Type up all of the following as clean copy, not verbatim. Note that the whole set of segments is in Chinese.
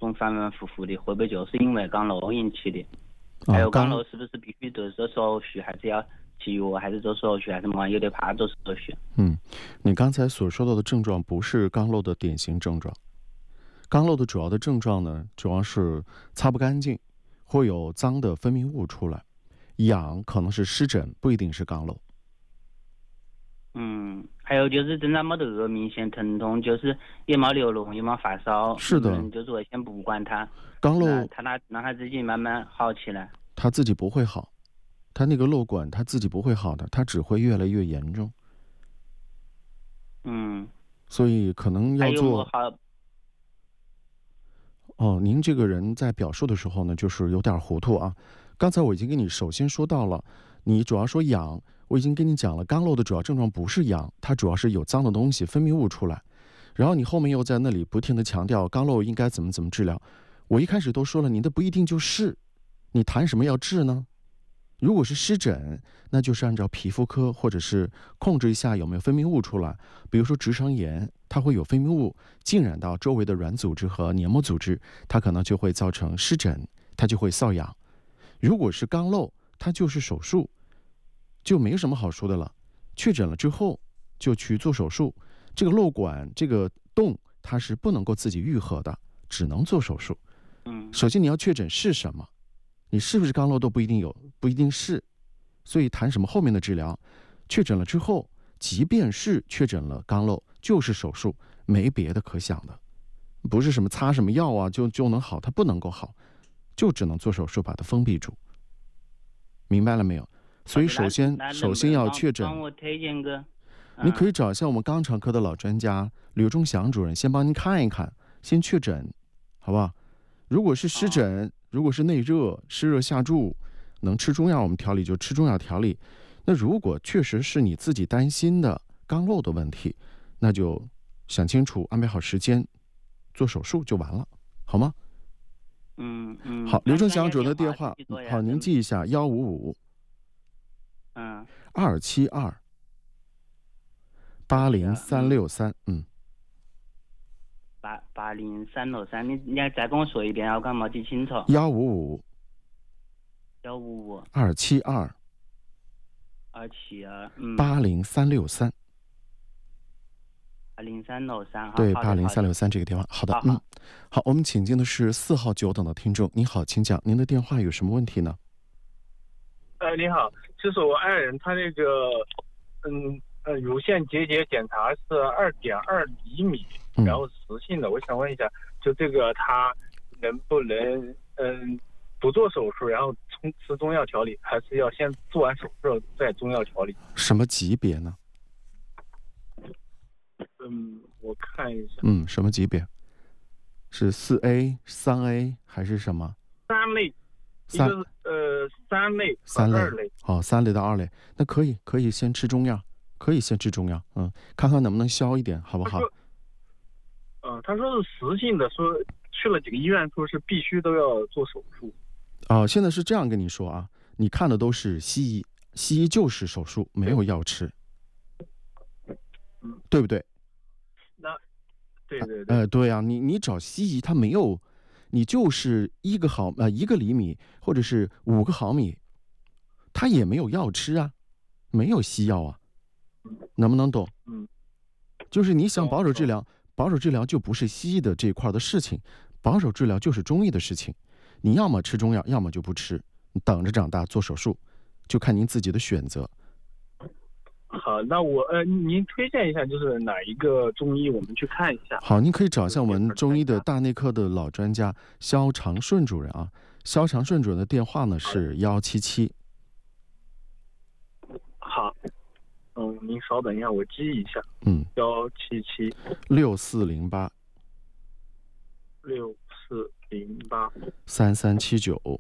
种反反复复的，会不会就是因为肛瘘引起的？还有肛瘘是不是必须做手续，还是要吃药，还是做手续，还是有点怕做手续？ 你刚才所说到的症状不是肛瘘的典型症状。肛瘘的主要的症状呢，主要是擦不干净，会有脏的分泌物出来，痒可能是湿疹，不一定是肛瘘。 还有就是真的没得明显疼痛，就是也没流脓，也没发烧。 是的， 就是我先不管它， 肛瘘让它自己慢慢好起来。 它自己不会好，它那个瘘管它自己不会好的，它只会越来越严重。所以可能要做。您这个人在表述的时候呢，就是有点糊涂啊。刚才我已经跟你首先说到了，你主要说痒，我已经跟你讲了，肛瘘的主要症状不是痒，它主要是有脏的东西分泌物出来。然后你后面又在那里不停地强调肛瘘应该怎么治疗。我一开始都说了，你的不一定就是，你谈什么要治呢？如果是湿疹，那就是按照皮肤科或者是控制一下有没有分泌物出来，比如说直肠炎，它会有分泌物浸染到周围的软组织和黏膜组织，它可能就会造成湿疹，它就会瘙痒。如果是肛瘘，它就是手术，就没什么好说的了。确诊了之后就去做手术，这个瘘管这个洞它是不能够自己愈合的，只能做手术。首先你要确诊是什么，你是不是肛瘘都不一定是，所以谈什么后面的治疗？确诊了之后，即便是确诊了肛瘘，就是手术，没别的可想的，不是什么擦什么药啊就能好，它不能够好，就只能做手术把它封闭住。明白了没有？所以首先要确诊。 帮我推荐个， 你可以找一下我们肛肠科的老专家刘忠祥主任，先帮您看一看，先确诊，好不好？如果是湿疹，如果是内热、湿热下注，能吃中药我们调理就吃中药调理。那如果确实是你自己担心的肛瘘的问题，那就想清楚，安排好时间做手术就完了，好吗？好，刘忠祥主任的电话，好，您记一下155。272 80363。 80363，你再跟我说一遍，我刚没记清楚。 155 272 80363。 80363， 对，80363这个电话。好的，好，我们请进的是4号久等的听众，您好，请讲，您的电话有什么问题呢？ 你好，就是我爱人他那个乳腺结节检查是2.2厘米，然后实性的，我想问一下，就这个他能不能不做手术，然后吃中药调理，还是要先做完手术再中药调理？ 什么级别呢？ 我看一下。 什么级别？是4A、3A 还是什么 ？3类，一个是3类和2类。 哦，3类到2类，那可以先吃中药，看看能不能消一点，好不好？ 他说是实性的，说去了几个医院，说是必须都要做手术。 现在是这样跟你说啊，你看的都是西医，西医就是手术，没有药吃，对不对？ 对。 对啊，你找西医，他没有，你就是1个厘米或者是5个毫米，他也没有药吃啊，没有西药啊，能不能懂？就是你想保守治疗，保守治疗就不是西医的这一块的事情，保守治疗就是中医的事情。你要么吃中药，要么就不吃，你等着长大做手术，就看您自己的选择。 好，那您推荐一下，就是哪一个中医我们去看一下？ 好，您可以找一下我们中医的大内科的老专家肖长顺主任啊。肖长顺主任的电话呢是177。 好，您稍等一下，我记一下。177 6408 3379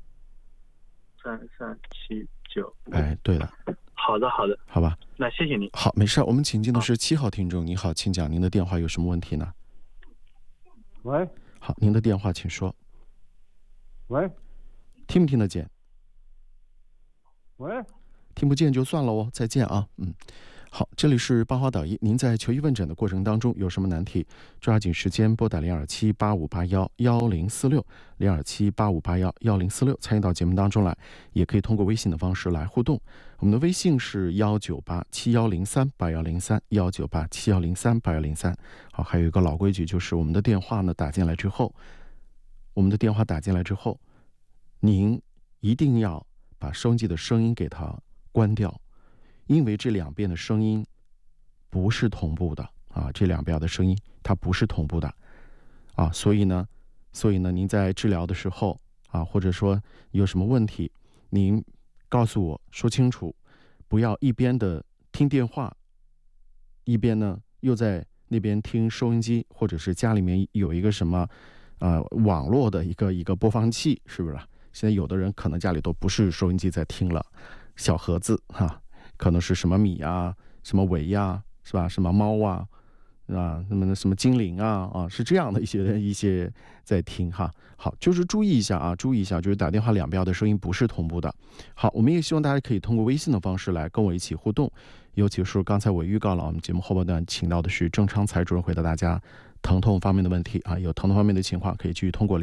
3379。 哎，对的。 好的， 好吧， 那谢谢您。 好，没事，我们请进的是7号听众，你好，请讲，您的电话有什么问题呢？ 喂。 好，您的电话请说。 喂。 听不听得见？ 喂。 听不见就算了哦，再见啊。 好，这里是八华导医，您在求医问诊的过程当中有什么难题，抓紧时间拨打0278511046，0278511046参与到节目当中来，也可以通过微信的方式来互动。我们的微信是19871038103，19871038103。好，还有一个老规矩，就是我们的电话呢打进来之后，您一定要把收音机的声音给它关掉，因为这两边的声音不是同步的啊，这两边的声音它不是同步的啊，所以呢，您在治疗的时候啊，或者说有什么问题，您告诉我说清楚，不要一边的听电话，一边呢又在那边听收音机，或者是家里面有一个什么网络的一个播放器，是不是？现在有的人可能家里都不是收音机在听了，小盒子哈，可能是什么米啊，什么围呀，是吧？什么猫啊，什么精灵啊，是这样的一些在听哈。好，就是注意一下，就是打电话两边的声音不是同步的。好，我们也希望大家可以通过微信的方式来跟我一起互动，尤其是刚才我预告了，我们节目后半段请到的是郑昌才主任回答大家疼痛方面的问题啊，有疼痛方面的情况可以继续通过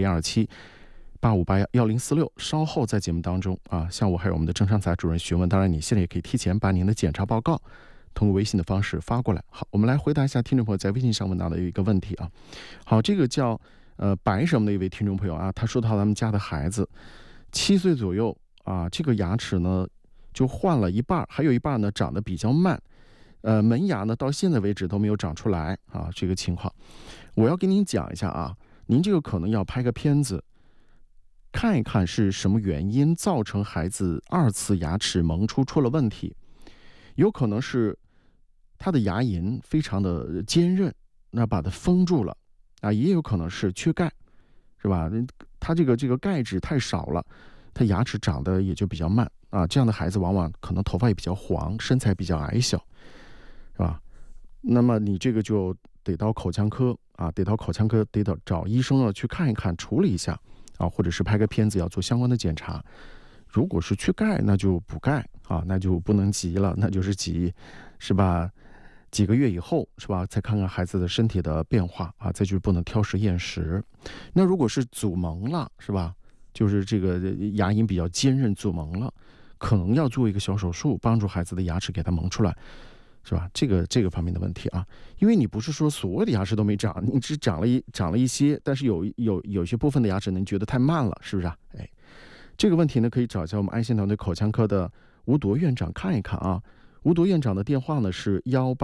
02785811046，稍后在节目当中啊，向我还有我们的郑昌才主任询问。当然，你现在也可以提前把您的检查报告通过微信的方式发过来。好，我们来回答一下听众朋友在微信上问到的一个问题啊。好，这个叫白什么的一位听众朋友啊，他说到他们家的孩子7岁左右啊，这个牙齿呢就换了一半，还有一半呢长得比较慢，门牙呢到现在为止都没有长出来啊，这个情况，我要跟您讲一下啊，您这个可能要拍个片子，看一看是什么原因造成孩子2次牙齿萌出了问题，有可能是他的牙龈非常的坚韧，那把它封住了啊，也有可能是缺钙，是吧？他这个钙质太少了，他牙齿长得也就比较慢啊。这样的孩子往往可能头发也比较黄，身材比较矮小，是吧？那么你这个就得到口腔科啊，得找医生去看一看，处理一下啊，或者是拍个片子要做相关的检查。如果是缺钙，那就补钙啊，那就不能急了，那就是急，是吧？几个月以后，是吧？再看看孩子的身体的变化啊，再就是不能挑食厌食。那如果是阻萌了，是吧？就是这个牙龈比较坚韧，阻萌了，可能要做一个小手术，帮助孩子的牙齿给它萌出来，是吧？这个方面的问题啊，因为你不是说所有的牙齿都没长，你只长了一些，但是有些部分的牙齿您觉得太慢了，是不是啊？哎，这个问题呢，可以找一下我们爱心团队口腔科的吴铎院长看一看啊。吴铎院长的电话呢是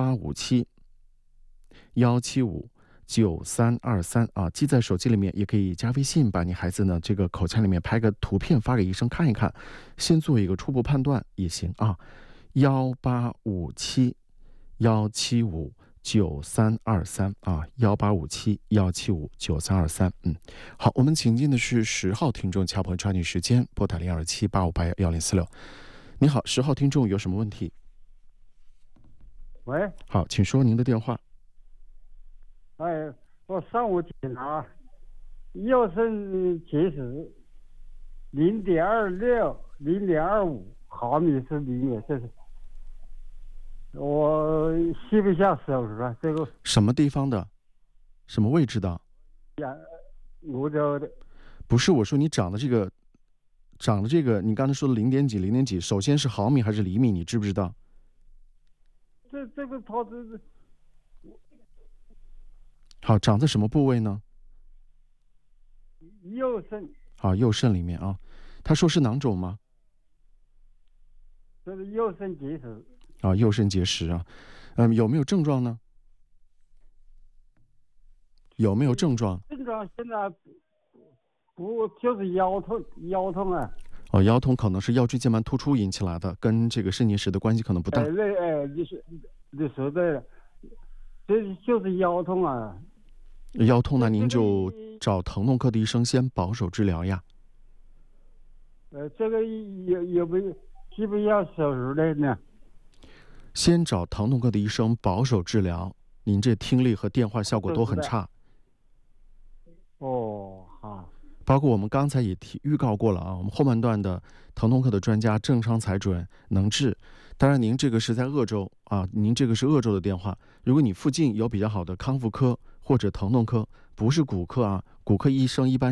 1857-175-9323啊，记在手机里面，也可以加微信，把你孩子呢这个口腔里面拍个图片发给医生看一看，先做一个初步判断也行啊。1857-175-9323啊，1857-175-9323。好，我们请进的是10号听众，乔朋友抓紧时间拨打02785811046。你好，10号听众有什么问题？ 喂， 好，请说您的电话。 哎，我上午检查右肾结石0.26、0.25毫米是里面，这是我需不需要手术啊？这个什么地方的？什么位置的？ 泸州的。 不是，我说你长的这个，你刚才说的0.几、0.几，首先是毫米还是厘米？你知不知道？ 这个它是好，长在什么部位呢？ 右肾。 好，右肾里面啊。他说是囊肿吗？ 这是右肾结石。 啊，右肾结石啊。有没有症状呢？有没有症状？ 症状现在不就是腰痛啊。 哦，腰痛可能是腰椎间盘突出引起来的，跟这个肾结石的关系可能不大。 你说对了，这就是腰痛啊。 腰痛呢，您就找疼痛科的医生先保守治疗呀。 这个有没有需不需要手术的呢？ 先找疼痛科的医生保守治疗。您这听力和电话效果都很差。 哦，好。 包括我们刚才也预告过了啊，我们后半段的疼痛科的专家郑昌才主任能治， 当然，您这个是在鄂州啊，您这个是鄂州的电话。如果你附近有比较好的康复科或者疼痛科，不是骨科啊，骨科医生一般